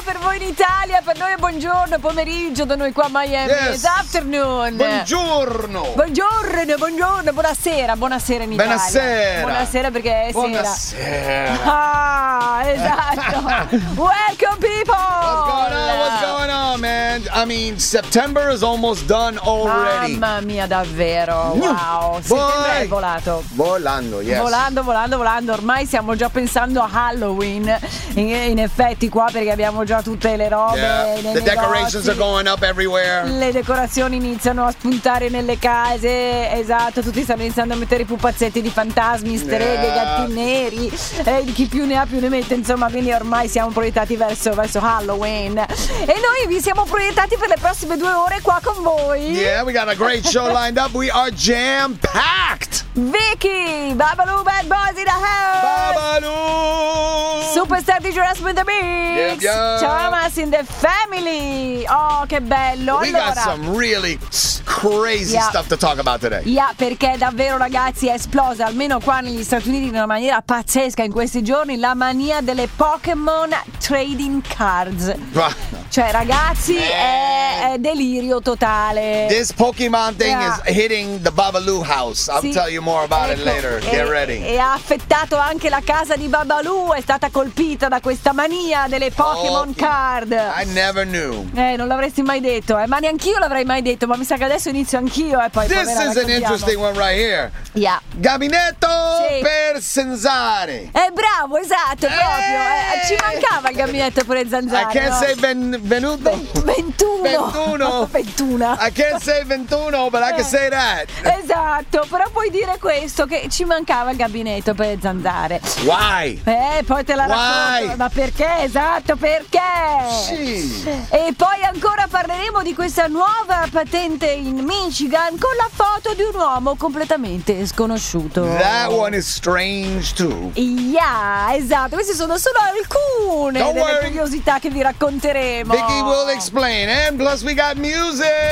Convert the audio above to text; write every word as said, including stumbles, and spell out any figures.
per voi in Italia, per noi è buongiorno, pomeriggio, da noi qua a Miami. Yes. It's afternoon. Buongiorno. Buongiorno, buongiorno, buonasera, buonasera in Italia. Buonasera. Buonasera perché è Buonasera. sera. Ah, esatto. Welcome people. What's going on? What's going on, man? I mean, September is almost done already. Mamma mia, davvero. Wow. Settembre è volato. Volando, yes. Volando, volando, volando. Ormai stiamo già pensando a Halloween. In, in effetti qua perché abbiamo già tutte le robe. Yeah. nei The decorations negozi. are going up everywhere. Le decorazioni iniziano a spuntare nelle case. Esatto, tutti stanno iniziando a mettere i pupazzetti di fantasmi, streghe, Yeah. gatti neri. E chi più ne ha più ne mette. Insomma, quindi ormai siamo proiettati verso, verso Halloween. E noi vi siamo proiettati per le prossime due ore qua con voi. Yeah, we got a great show lined up. We are jam-packed. Vicky, Babalu, Bad Boys in the house. Babalu. Superstar D J Rasmus in the mix. Yep, yep. Thomas in the family. Oh, che bello. We allora, got some really crazy Yeah. stuff to talk about today. Yeah, perché davvero ragazzi è esplosa, almeno qua negli Stati Uniti in una maniera pazzesca in questi giorni, la mania delle Pokémon Trading Cards. Cioè ragazzi è, è delirio totale. This Pokemon thing Yeah. is hitting the Babalu house. I'll Sì. tell you more about it Ecco, later. e, Get ready. E ha affettato anche la casa di Babalu, è stata colpita da questa mania delle Pokémon Oh, Card. I never knew. Eh, non l'avresti mai detto, eh, ma neanch'io l'avrei mai detto, ma mi sa che adesso inizio anch'io e poi This povera, is an raccontiamo. interesting one right here. Yeah. Gabinetto Sì. per Zanzare. Eh, bravo, esatto, proprio. Eh, ci mancava il gabinetto per le zanzare. I can't no? say ben, venuto. ventuno. ventuno. ventuno. I can't say ventuno, but I can say that. Esatto, però puoi dire questo, che ci mancava il gabinetto per le zanzare. Why? Eh, poi te la Why? racconto. Ma perché? Esatto, perché? Sì. E poi ancora parleremo di questa nuova patente in Michigan con la foto di un uomo completamente sconosciuto. That one is strange too. Yeah, esatto, queste sono solo alcune Don't delle worry. curiosità che vi racconteremo. Vicky will explain. And plus we got music.